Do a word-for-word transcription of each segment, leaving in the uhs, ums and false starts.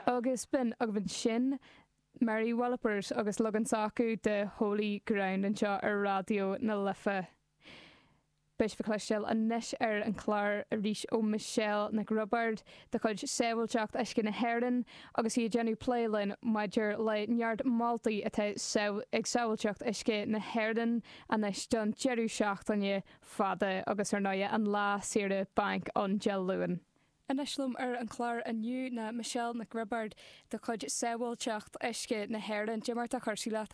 Agus bin agban sin Mary Wallopers agus logan sacu de Holy Ground an seo ar radio na lifa. Bis fa cléisiil a níis ar an chláir a rís ó Michelle na Grubbard de chuid séhilteacht eiscin na Heran agus í genú pléilin maidir le neart Maltaí atá ag séhilteacht eisce na Heran a níis don jeú seachtainne fada agus ar náide an lá siire bank an Gelluin. An islum ar an chláir aniu na Michelle na Grubbard de chuid séhilteacht eisce na Heran de marta chuirsí leat.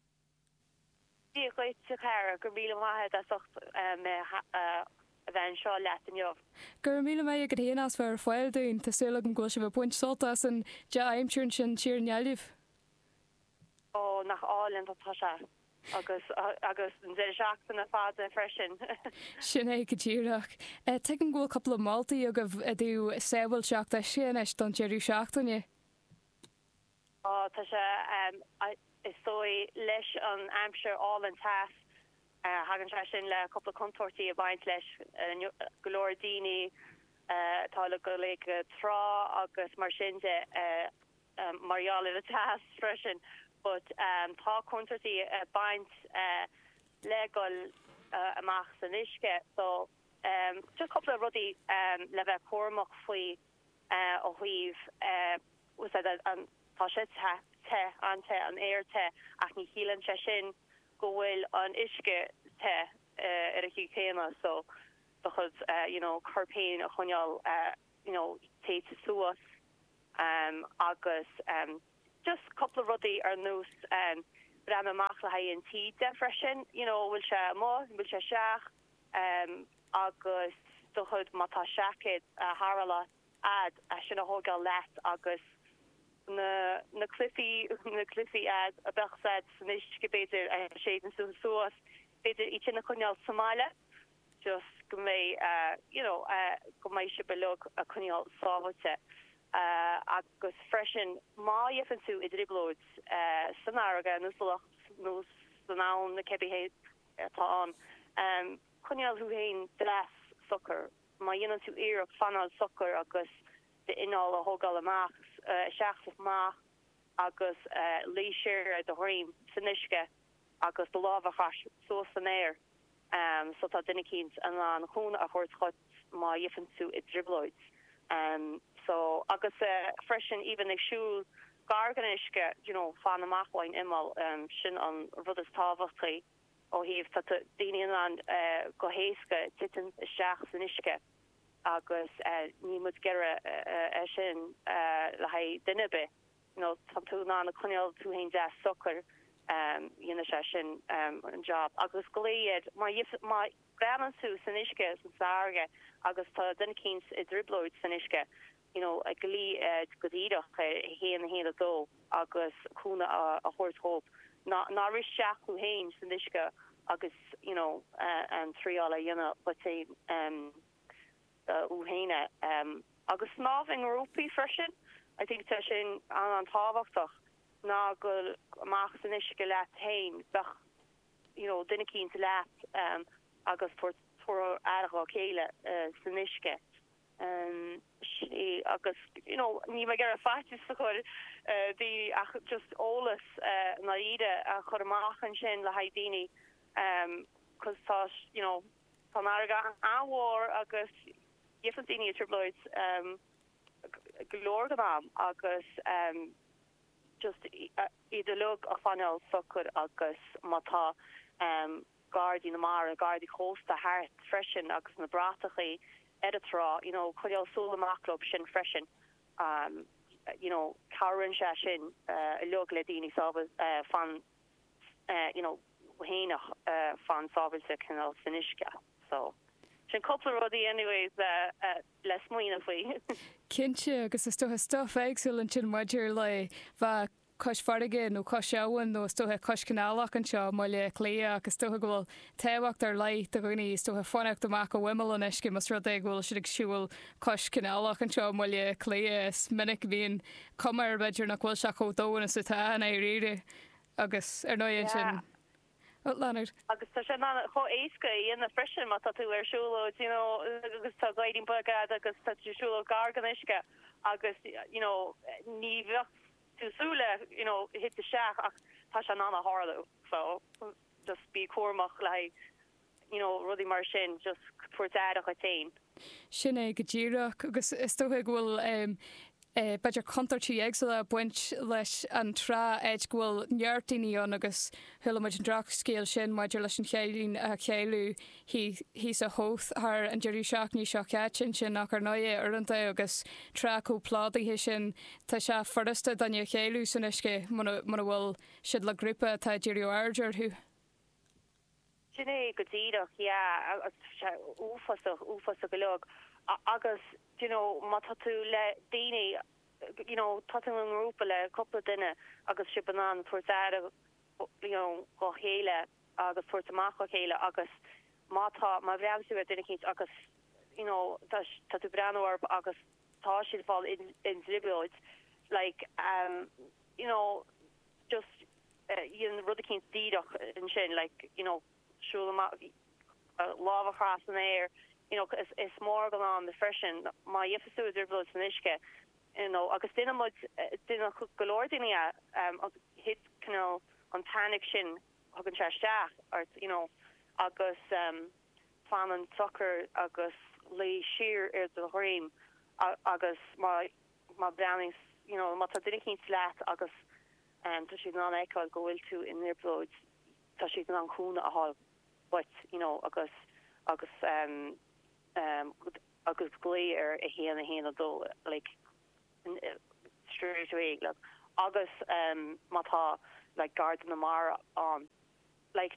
Dí chuid sa cheir gur míle maithe a socht me a bhein seo leat an jobh. Gur míle mé go héanaas bhar foiil dún tásúla an ghil se bh puint soltas an de aimimtún sin tíir nealibh. Ó nach áilinn tá se agus agus an dé seachtain na fád freisin. Sin é go tíireach. Te an ghil coppla Maltaí a goh a dú séhil seach a sin is don jeú seachtainne. Ó tá se is sói leis an Hampshire all an task uh, hagan sin le couple contortí a baint leis uh, golódíine uh, tála go le uh, trá agus mar sinnte uh, um, mariala a task freisin, but um, tá contortí a baint uh, legol uh, amach san iske, so um, just couple of ruddy um, le bheith cuamach faoi uh, ó huíh uh, was an tá sé te te ante an éirte ach ní hílan se sin go bhfuil an isce te uh, ar a hiú chéna, so because uh, you know carpéin a chuneal uh, you know té suas um, agus um, just couple of ruddy ar nús um, bram amach le ha an tí de freisin, you know bhfuil se mo bhfuil se seach um, agus do chud mátá seaid a harala ad a sin a hógal leat agus na na cliffy na cliffy ad a bechsad snish gebeder a shaden so soas beder each in a kunyal Somalia just go me uh you know uh go me se belog a kunyal savote uh agus freshen ma yefen su idribloads uh sanaraga nus nus naun na kebi he ta on um kunyal hu hain dras soccer ma yin to ear of fanal soccer agus de inál a hogal amach uh, seach of ma agus uh, leisure a de horim siniske agus de lava hash so san air um so tá dinnikins an an hún a hortchot ma yifen su it dribloids um so agus uh, freshen even ag siúl garganiske you know fan amachlein imal um sin an rudas távachtri ó híh tá daine an uh, go héiske titan seach siniske agus uh, ní mu gera uh, uh, sin uh, le ha dinebe no tú ná na chuneal tú hain de soccer um ynne se sin um an job agus goléiad ma ma gramanú san iske san sarge agus tá dinkins i dribloid san iske you know a golí uh, godíach hé an hé a dó agus kuna a, a horsehoop na na ri seachú hain san iske agus you know uh, an triala ynne wat sé um uhéine um agus snáf in Europi fresin I think te sin an an táhachtach ná go amach san isisce leat hain bech you know dinne cín leat um agus for for aá chéile uh, san isisce um si agus you know ní me gar a fatis sa chuir uh, the ach just ólas uh, na ide a chur amachchan sin le haidini um cos tá you know tá aga anhór agus Yefantini triploids um glor am agus um just either look a funnel sucker agus mata um guardi na mar guardi host the heart freshen agus na bratachi editra you know could also maclub shin freshen um you know Karen shin uh look ledini solve uh fan uh you know hena uh fan solve the canal finishka so sin couple ruddy anyways uh, uh, les muoine faoi. Cinse agus is stothe stuff éagsúil an sin maidir le bheit cos farige nó cos seáin nó stothe cos canálach an seo má le clé agus stothe gohfuil téhacht ar leit a gní stothe fannacht amach go bhfuil an isci mas rud é ghfuil si ag siúil cos canálach an seo má le clé is minic bhíon cumar beidir nach bhfuil se go dóna sa tá na réide agus ar nó sin. Leonard. Agus tá sé ná cho éisca íon na freisin má tú ar siúló, you know, agus tá gaiidín bagad agus tá siúló garganisisce agus you know ní túsúle you know hit the shack ach tá se anna harlo so just bí cuamach like you know rudi mar sin just for dad a chatain sinna go ddíireach agus is tóthe bhfuil um, uh, beidir contartí éagsala buint leis an trá éid bhfuil neartdaoine an agus thulamid an drach scéal sin maidir leis an chéilín a chéilú hí a hóth ar an deirí seach ní seo cein sin nach ar nuide orintanta agus trá ó pládaithe sin tá se forasta danne chéilú san isce muna bhfuil siad le grúpa tá ddíirí airdir thu. Sinné go ddíach ja úfasach úfasach golog agus you know má tú le daine you know tá an grúpa le coppla duine agus sipan an fuair you know go chéile agus fuairtamach go chéile agus mátá má bhreamsú a duine chéint agus you know tá tú breanúir agus tá siad fáil in in libroid like um you know just íon rud a chéint díach in sin like you know Sure, uh, lava across in air, you know, it's, it's more going on the freshen. My yefisu is irvlos in ishke, you know, agus dinna mud dinna galore dinna um hit canal on panic shin hagan trashtach or you know agus um fan and tucker agus lay sheer er the hrim agus my my brownings you know my dinna kin slat agus um to she's non echo go will to in their blood to she's non kuna a hall. But you know agus agus um um agus glé ar a héan a héan do like straight away like agus um mata like guard na mar on like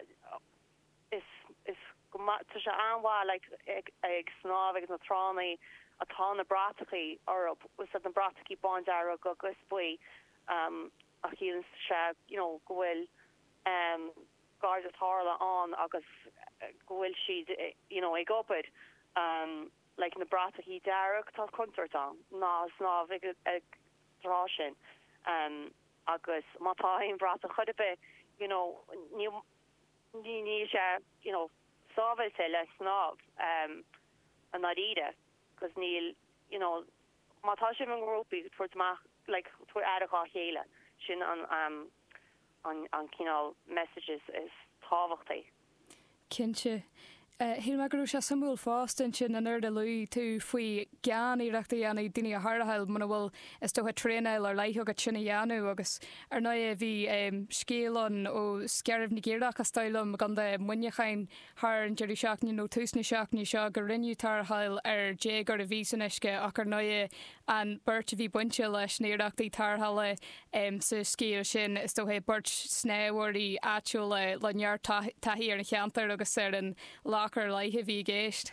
is is to se anwa like ag ag snáv ag na trani a tá na brataí or was na brataí bond ar go gus bui um a hí se you know gohfuil um guard tharla on agus gohfuil siad you know ag opid um like na brata hí dearach tá concert an ná snáv ag ag rá sin um agus mátá hin brata chudabe you know ní ní ní se you know sábhil se le snáv um an ide cos níl you know mátá sin an grúpi fuirtach like tuair airachá chéile sin an um on on kinál messages is táhachttaí. Cinse hí me gurú se samúil fástin sin an air de luí tú faoi gean íireachta dhéanana duine a Harthail muna bhfuil is tócha trénail ar leith agad sinna dhéanú agus ar ná a bhí scélan ó sceirmh na ggéireach a stailm gan de muinechain th an deirí seachní nó túsna seachní seo gur rinneú tarthail ar dé gur a bhí san isce ach ar ná an burt a bhí buinte leis níireachtaí tarthaile sa scéal sin is tócha burt snéhhairí áitiúla le near taí ar na cheantar agus ar an lá like have you guessed?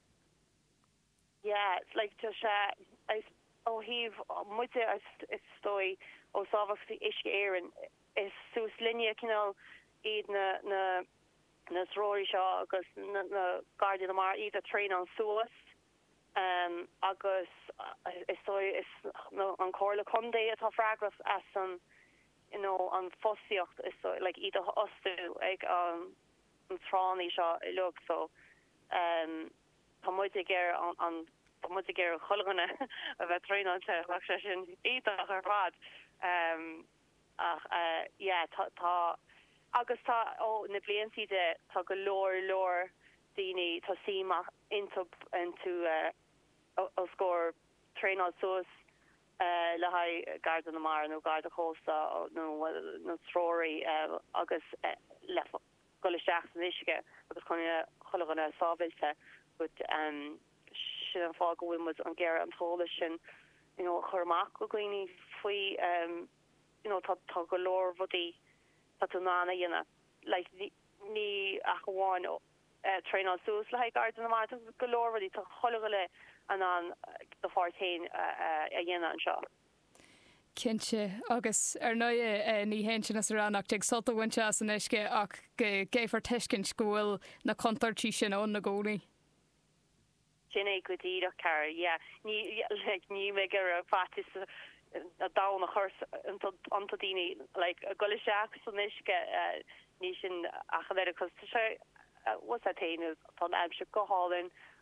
Yeah, it's like just uh, I oh he've much it's story oh so of the ish Aaron is sus linear you know eat na na na rory shaw because na guardian mar either train on suas um agus is so is no on Corla Conde at fragrance as some you know on fosiocht is so like either ostu like um an tránní seo i look so um tá muide géir an an tá muide géir chulaganna a bheith tréánte le sé sin íach ar fad um ach uh yeah tá tá agus tá ó na blianttí de tá go leor leor daoine tá síach into into uh ó scór tréán suas uh le ha garda na mar nó garda chósta nó nó tróirí uh agus uh, lefa goisteach san isige agus chuna chulaganna sábhailte bud um sin an fá gohfuil mu an ggéir an tóla sin you know churmach go gcuoine faoi um you know tá tá go leor bhudí tá tú nána dhéanana like ní a goháin tréán sús le garda na mar go leor bhudí tá chulagala an an do fáirtéin a dhéanana an seo. Cinse agus ar nu ní hen sin as ranach ag soltahainte san isce ach géifar teiscin scóil na contartí sin ón na gcónaí. Sinné go dtíach car ní ní me gur a fatis a da a chus ananta daine a goile seach san isce ní sin achadéir cos se was a taine tá am se goálinn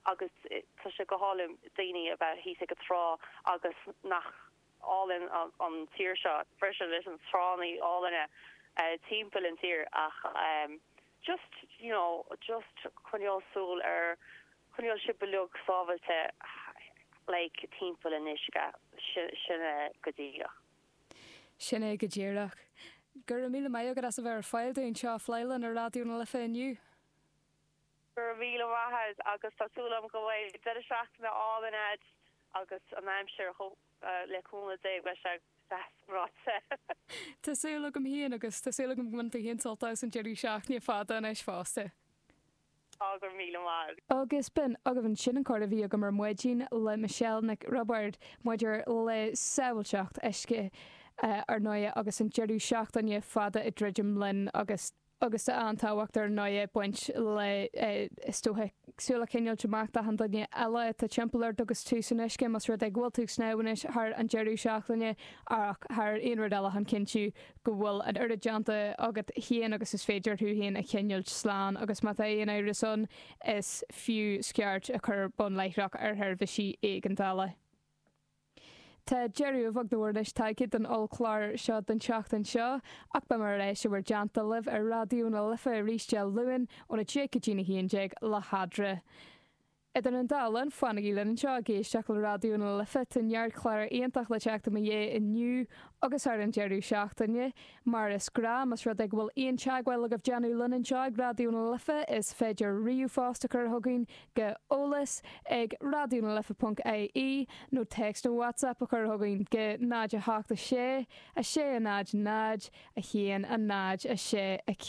agus tá sé go hálim daoine a bheith hí go rá agus nach allin an tír seo fresin leis an tránaí álanna timppel an tír ach um, just you know just chuneol súl ar chuneol sibelug sávalte like timppel in isisga sinna godíach. Sinna godíach. Gur míle mai go as a bhar fáilún seo fleilen ar radioúna le féinniu. Gur míle maithe agus tásúlam go bhfuil de seachna álan agus an aimimseir leúna dé bhe se ráte. Tásúla gom híon agus tásúla gom munta hionsaltá an deirí seachní fáda an éis fásta. Agur míle mar. Agus bin agah sin an cordda bhí go mar muidín le Michelle Nic Robert muidir le saoilseacht eisce Uh, ar noia agus an jeú seachtainine fada i ddridim linn agus agus antáhacht ar noia buint le istósúla cinneil teachta an daine eile tá timpplair agus túsanisce mas ru ag ghil tú snáhanis th an jeú seachtainine ach th aonrad eile an cinú go bhfuil an ur deanta agat híon agus is féidir thu híon a cinneil sláán agus má éon éidir son is fiú sceart a chur bon leithreach ar thir bhí ag an dála. Tá Jerry a bhagdhir leis taigid an olchláir seo den seachtain seo, ach ba mar éis se bhar deanta libh ar radioúna lifa ríiste luin óna técadína híondeag le hadra. Idir an dálan fannaí linn seo géisteach le radioúna lifa tanhear chláir aonach le teachta ma dhé inniu agus ar an Jerry seachtainine, mar is gra mas rud ag bhfuil aon teagháil agah deanú linn seo radioúna lifa is féidir riú fásta chu thugann go ólas ag radioúna lifa punt I E nó text nó WhatsApp a chur thugann go náid a háachta sé, a sé a náid náid, a chéan a náid a sé a